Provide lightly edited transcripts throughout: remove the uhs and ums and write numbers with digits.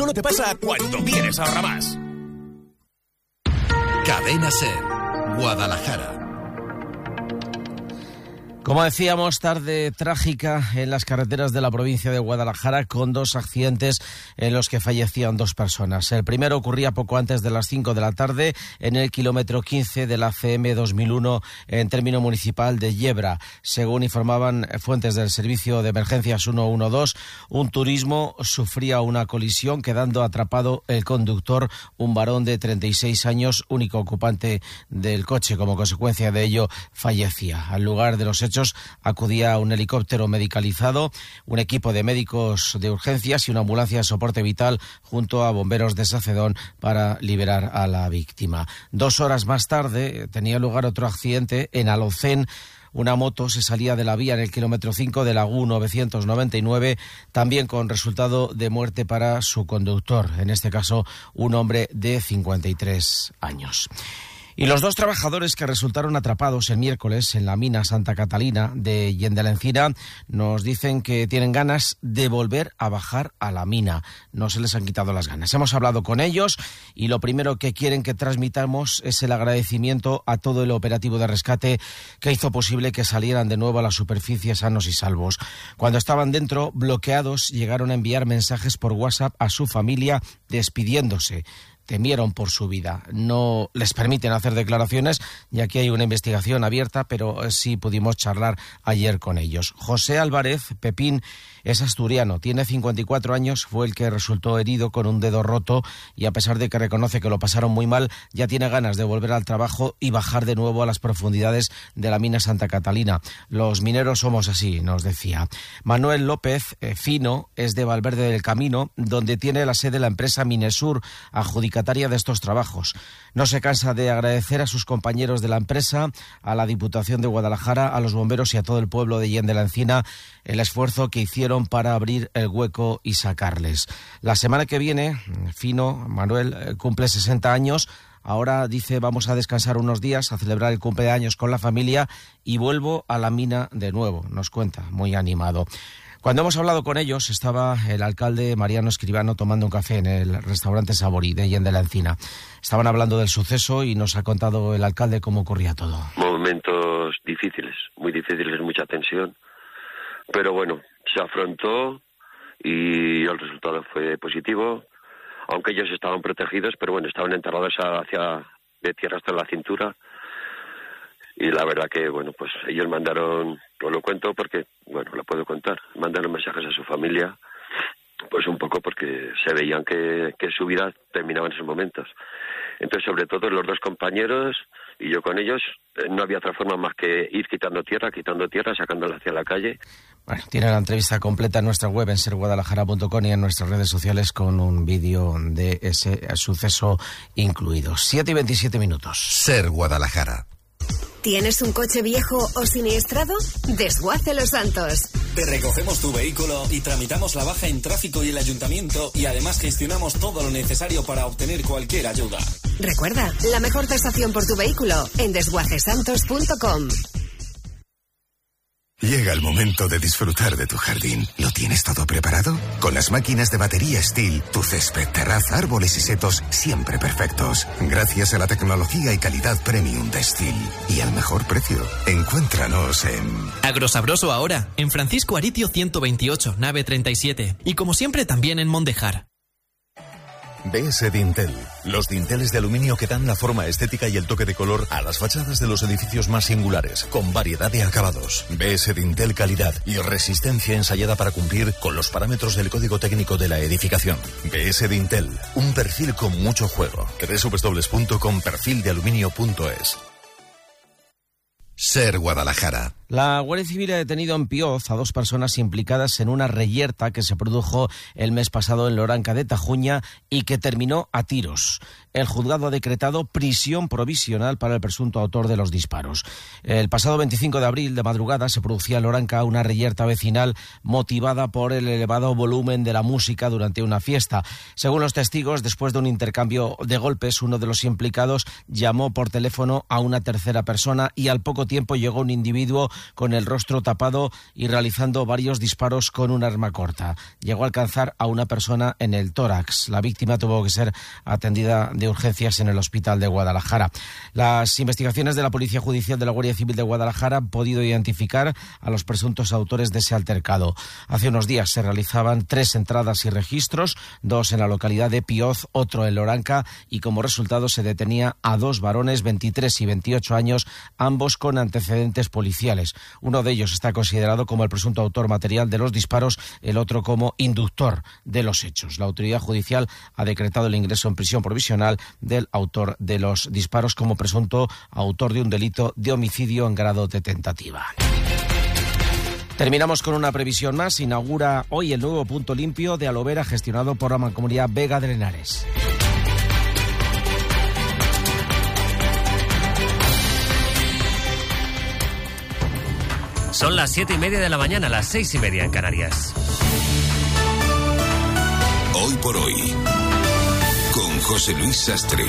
No te pasa cuando vienes a Ahorramás. Cadena SER, Guadalajara. Como decíamos, tarde trágica en las carreteras de la provincia de Guadalajara, con 2 accidentes en los que fallecían 2 personas. El primero ocurría poco antes de las 5 de la tarde en el kilómetro 15 de la CM 2001 en término municipal de Yebra. Según informaban fuentes del servicio de emergencias 112, un turismo sufría una colisión, quedando atrapado el conductor, un varón de 36 años, único ocupante del coche. Como consecuencia de ello, fallecía. Al lugar de los hechos acudía un helicóptero medicalizado, un equipo de médicos de urgencias y una ambulancia de soporte vital junto a bomberos de Sacedón para liberar a la víctima. 2 horas más tarde tenía lugar otro accidente en Alocén. Una moto se salía de la vía en el kilómetro 5 de la U 999, también con resultado de muerte para su conductor, en este caso un hombre de 53 años. Y los 2 trabajadores que resultaron atrapados el miércoles en la mina Santa Catalina de Yende la Encina nos dicen que tienen ganas de volver a bajar a la mina. No se les han quitado las ganas. Hemos hablado con ellos y lo primero que quieren que transmitamos es el agradecimiento a todo el operativo de rescate que hizo posible que salieran de nuevo a la superficie sanos y salvos. Cuando estaban dentro, bloqueados, llegaron a enviar mensajes por WhatsApp a su familia despidiéndose. Temieron por su vida. No les permiten hacer declaraciones, ya que hay una investigación abierta, pero sí pudimos charlar ayer con ellos. José Álvarez Pepín es asturiano, tiene 54 años, fue el que resultó herido con un dedo roto y a pesar de que reconoce que lo pasaron muy mal, ya tiene ganas de volver al trabajo y bajar de nuevo a las profundidades de la mina Santa Catalina. Los mineros somos así, nos decía. Manuel López Fino es de Valverde del Camino, donde tiene la sede la empresa Minesur, adjudicataria de estos trabajos. No se cansa de agradecer a sus compañeros de la empresa, a la Diputación de Guadalajara, a los bomberos y a todo el pueblo de Yende la Encina el esfuerzo que hicieron para abrir el hueco y sacarles. La semana que viene, Manuel, cumple 60 años. Ahora dice, vamos a descansar unos días, a celebrar el cumpleaños con la familia y vuelvo a la mina de nuevo, nos cuenta, muy animado. Cuando hemos hablado con ellos, estaba el alcalde Mariano Escribano tomando un café en el restaurante Saborí de Yende la Encina. Estaban hablando del suceso y nos ha contado el alcalde cómo ocurría todo. Momentos difíciles, muy difíciles, mucha tensión. Pero bueno, se afrontó y el resultado fue positivo. Aunque ellos estaban protegidos, pero bueno, estaban enterrados de tierra hasta la cintura. Y la verdad que, bueno, pues ellos mandaron, no lo cuento porque, bueno, lo puedo contar, mandaron mensajes a su familia, pues un poco porque se veían que su vida terminaba en esos momentos. Entonces, sobre todo los 2 compañeros y yo con ellos, no había otra forma más que ir quitando tierra, sacándola hacia la calle. Bueno, tiene la entrevista completa en nuestra web en serguadalajara.com y en nuestras redes sociales con un vídeo de ese suceso incluido. 7:27. SER Guadalajara. ¿Tienes un coche viejo o siniestrado? Desguace Los Santos. Te recogemos tu vehículo y tramitamos la baja en tráfico y el ayuntamiento y además gestionamos todo lo necesario para obtener cualquier ayuda. Recuerda, la mejor tasación por tu vehículo en desguacesantos.com. Llega el momento de disfrutar de tu jardín. ¿Lo tienes todo preparado? Con las máquinas de batería Stihl, tu césped, terraza, árboles y setos siempre perfectos. Gracias a la tecnología y calidad premium de Stihl. Y al mejor precio. Encuéntranos en... Agrosabroso ahora, en Francisco Aritio 128, nave 37. Y como siempre también en Mondejar. BS Dintel, los dinteles de aluminio que dan la forma estética y el toque de color a las fachadas de los edificios más singulares, con variedad de acabados. BS Dintel, calidad y resistencia ensayada para cumplir con los parámetros del Código Técnico de la edificación. BS Dintel, un perfil con mucho juego. www.perfildealuminio.es. SER Guadalajara. La Guardia Civil ha detenido en Pioz a 2 personas implicadas en una reyerta que se produjo el mes pasado en Loranca de Tajuña y que terminó a tiros. El juzgado ha decretado prisión provisional para el presunto autor de los disparos. El pasado 25 de abril, de madrugada, se producía en Loranca una reyerta vecinal motivada por el elevado volumen de la música durante una fiesta. Según los testigos, después de un intercambio de golpes, uno de los implicados llamó por teléfono a una tercera persona y al poco tiempo llegó un individuo con el rostro tapado y realizando varios disparos con un arma corta. Llegó a alcanzar a una persona en el tórax. La víctima tuvo que ser atendida de urgencias en el hospital de Guadalajara. Las investigaciones de la Policía Judicial de la Guardia Civil de Guadalajara han podido identificar a los presuntos autores de ese altercado. Hace unos días se realizaban 3 entradas y registros, 2 en la localidad de Pioz, otro en Loranca, y como resultado se detenía a 2 varones, 23 y 28 años, ambos con antecedentes policiales. Uno de ellos está considerado como el presunto autor material de los disparos, el otro como inductor de los hechos. La autoridad judicial ha decretado el ingreso en prisión provisional del autor de los disparos como presunto autor de un delito de homicidio en grado de tentativa. Terminamos con una previsión más. Inaugura hoy el nuevo punto limpio de aloe vera gestionado por la Mancomunidad Vega de Henares. Son las 7:30 de la mañana, las 6:30 en Canarias. Hoy por hoy, con José Luis Sastre.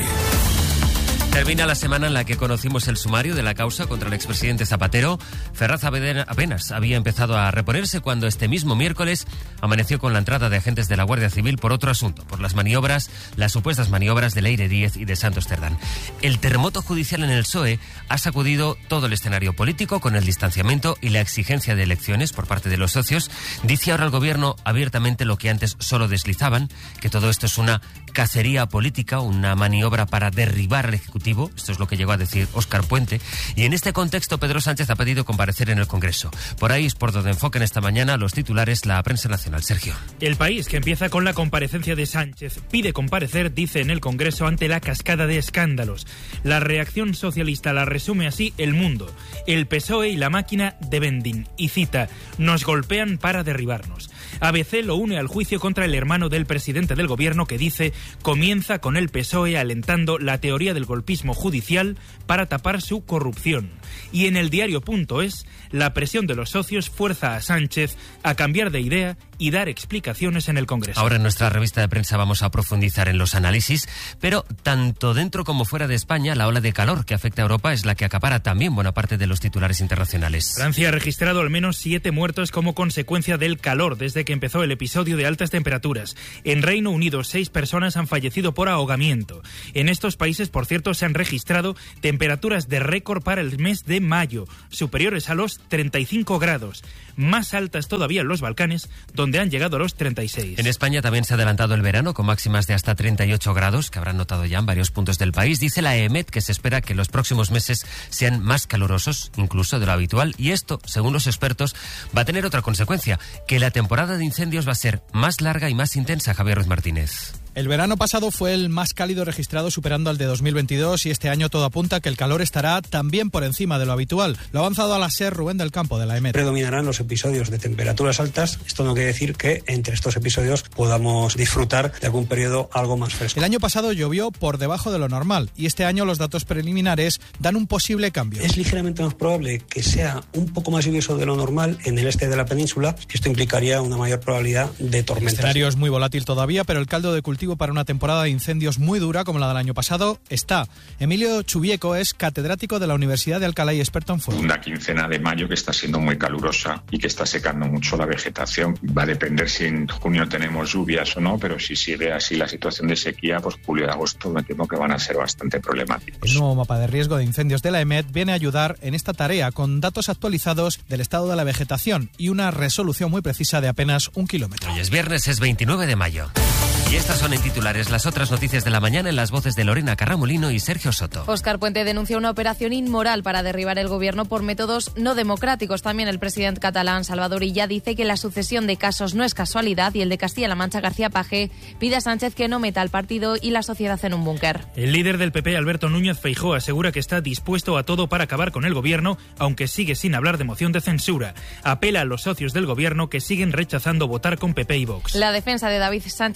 Termina la semana en la que conocimos el sumario de la causa contra el expresidente Zapatero. Ferraz apenas había empezado a reponerse cuando este mismo miércoles amaneció con la entrada de agentes de la Guardia Civil por otro asunto, por las supuestas maniobras de Leire Díez y de Santos Cerdán. El terremoto judicial en el PSOE ha sacudido todo el escenario político con el distanciamiento y la exigencia de elecciones por parte de los socios. Dice ahora el gobierno abiertamente lo que antes solo deslizaban, que todo esto es una cacería política, una maniobra para derribar al Ejecutivo. Esto es lo que llegó a decir Óscar Puente. Y en este contexto, Pedro Sánchez ha pedido comparecer en el Congreso. Por ahí es por donde enfocan esta mañana los titulares la prensa nacional. Sergio. El País, que empieza con la comparecencia de Sánchez, pide comparecer, dice, en el Congreso ante la cascada de escándalos. La reacción socialista la resume así El Mundo. El PSOE y la máquina de vending. Y cita: nos golpean para derribarnos. ABC lo une al juicio contra el hermano del presidente del gobierno, que dice comienza con el PSOE alentando la teoría del golpismo judicial para tapar su corrupción. Y en el diario.es, la presión de los socios fuerza a Sánchez a cambiar de idea y dar explicaciones en el Congreso. Ahora en nuestra revista de prensa vamos a profundizar en los análisis, pero tanto dentro como fuera de España, la ola de calor que afecta a Europa es la que acapara también buena parte de los titulares internacionales. Francia ha registrado al menos 7 muertos como consecuencia del calor desde que empezó el episodio de altas temperaturas. En Reino Unido, 6 personas han fallecido por ahogamiento. En estos países, por cierto, se han registrado temperaturas de récord para el mes de mayo, superiores a los 35 grados. Más altas todavía en los Balcanes, donde han llegado a los 36. En España también se ha adelantado el verano con máximas de hasta 38 grados, que habrán notado ya en varios puntos del país. Dice la EMET que se espera que los próximos meses sean más calurosos, incluso de lo habitual, y esto, según los expertos, va a tener otra consecuencia, que la temporada de incendios va a ser más larga y más intensa. Javier Ruiz Martínez. El verano pasado fue el más cálido registrado, superando al de 2022, y este año todo apunta que el calor estará también por encima de lo habitual. Lo ha avanzado a la SER Rubén del Campo, de la EMET. Predominarán los episodios de temperaturas altas. Esto no quiere decir que entre estos episodios podamos disfrutar de algún periodo algo más fresco. El año pasado llovió por debajo de lo normal, y este año los datos preliminares dan un posible cambio. Es ligeramente más probable que sea un poco más lluvioso de lo normal en el este de la península. Esto implicaría una mayor probabilidad de tormentas. El escenario es muy volátil todavía, pero el caldo de cultivo para una temporada de incendios muy dura como la del año pasado está. Emilio Chubieco es catedrático de la Universidad de Alcalá y experto en fuego. Una quincena de mayo que está siendo muy calurosa y que está secando mucho la vegetación. Va a depender si en junio tenemos lluvias o no, pero si sigue así la situación de sequía, pues julio y agosto me temo que van a ser bastante problemáticos. El nuevo mapa de riesgo de incendios de la EMET viene a ayudar en esta tarea con datos actualizados del estado de la vegetación y una resolución muy precisa de apenas 1 kilómetro. Hoy es viernes, es 29 de mayo. Y estas son en titulares las otras noticias de la mañana en las voces de Lorena Carramolino y Sergio Soto. Óscar Puente denuncia una operación inmoral para derribar el gobierno por métodos no democráticos. También el presidente catalán Salvador Illa dice que la sucesión de casos no es casualidad, y el de Castilla-La Mancha, García Paje, pide a Sánchez que no meta al partido y la sociedad en un búnker. El líder del PP, Alberto Núñez Feijóo, asegura que está dispuesto a todo para acabar con el gobierno, aunque sigue sin hablar de moción de censura. Apela a los socios del gobierno que siguen rechazando votar con PP y Vox. La defensa de David Sánchez habla de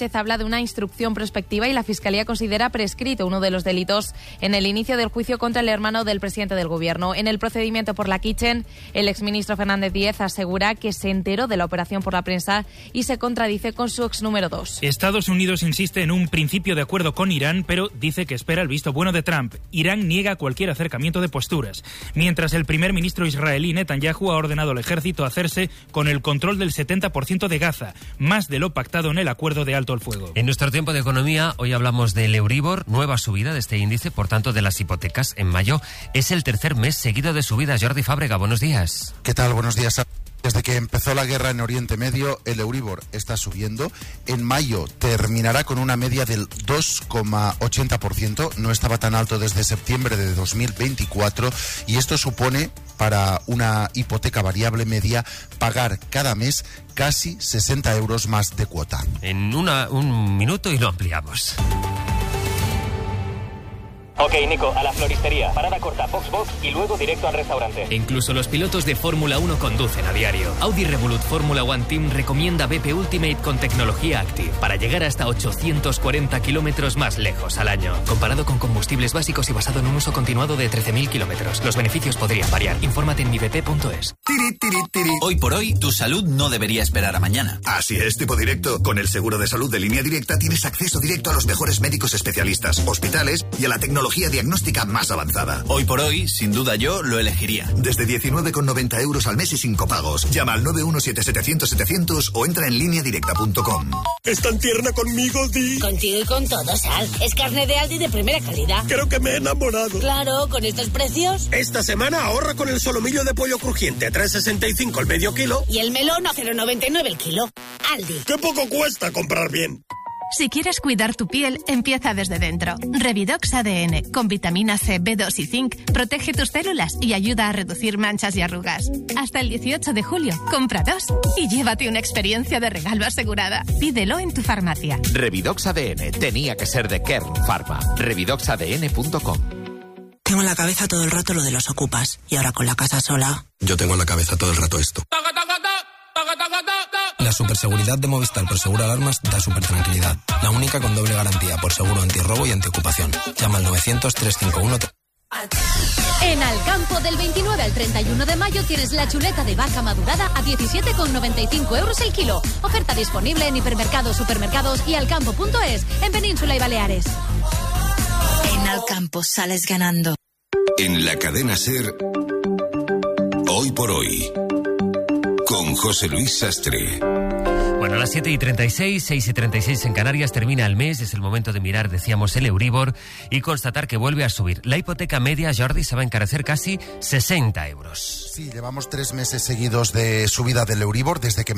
una instrucción prospectiva y la Fiscalía considera prescrito uno de los delitos en el inicio del juicio contra el hermano del presidente del Gobierno. En el procedimiento por la Kitchen, el exministro Fernández Díez asegura que se enteró de la operación por la prensa y se contradice con su ex número 2. Estados Unidos insiste en un principio de acuerdo con Irán, pero dice que espera el visto bueno de Trump. Irán niega cualquier acercamiento de posturas, mientras el primer ministro israelí Netanyahu ha ordenado al ejército hacerse con el control del 70% de Gaza, más de lo pactado en el acuerdo de alto el fuego. En nuestro tiempo de economía, hoy hablamos del Euribor, nueva subida de este índice, por tanto de las hipotecas en mayo. Es el tercer mes seguido de subida. Jordi Fábrega, buenos días. ¿Qué tal? Buenos días. Desde que empezó la guerra en Oriente Medio, el Euribor está subiendo. En mayo terminará con una media del 2,80%. No estaba tan alto desde septiembre de 2024. Y esto supone, para una hipoteca variable media, pagar cada mes casi 60 euros más de cuota. En un minuto y lo ampliamos. Ok, Nico, a la floristería. Parada corta, Foxbox y luego directo al restaurante. Incluso los pilotos de Fórmula 1 conducen a diario. Audi Revolut Fórmula 1 Team recomienda BP Ultimate con tecnología Active para llegar hasta 840 kilómetros más lejos al año. Comparado con combustibles básicos y basado en un uso continuado de 13.000 kilómetros. Los beneficios podrían variar. Infórmate en mibp.es. Hoy por hoy, tu salud no debería esperar a mañana. Así es, tipo directo. Con el seguro de salud de Línea Directa tienes acceso directo a los mejores médicos especialistas, hospitales y a la tecnología diagnóstica más avanzada. Hoy por hoy, sin duda yo lo elegiría. Desde 19,90 euros al mes y sin copagos. Llama al 917-700-700 o entra en lineadirecta.com. ¿Es tan tierna conmigo, Di? Contigo y con todo, Sal. Es carne de Aldi de primera calidad. Creo que me he enamorado. Claro, con estos precios. Esta semana ahorra con el solomillo de pollo crujiente, 3,65 el medio kilo. Y el melón a 0,99 el kilo. Aldi. ¡Qué poco cuesta comprar bien! Si quieres cuidar tu piel, empieza desde dentro. Revidox ADN, con vitamina C, B2 y zinc, protege tus células y ayuda a reducir manchas y arrugas. Hasta el 18 de julio, compra 2 y llévate una experiencia de regalo asegurada. Pídelo en tu farmacia. Revidox ADN, tenía que ser de Kern Pharma. Revidoxadn.com. Tengo en la cabeza todo el rato lo de los ocupas. Y ahora con la casa sola... Yo tengo en la cabeza todo el rato esto. La superseguridad de Movistar por Seguro Alarmas da super tranquilidad. La única con doble garantía por seguro antirrobo y antiocupación. Llama al 900-351... En Alcampo, del 29 al 31 de mayo tienes la chuleta de vaca madurada a 17,95 euros el kilo. Oferta disponible en hipermercados, supermercados y alcampo.es, en Península y Baleares. En Alcampo sales ganando. En la cadena SER, Hoy por Hoy, con José Luis Sastre. Bueno, a las 7:36, 6:36 en Canarias termina el mes, es el momento de mirar, decíamos, el Euribor y constatar que vuelve a subir. La hipoteca media, Jordi, se va a encarecer casi 60 euros. Sí, llevamos 3 meses seguidos de subida del Euribor desde que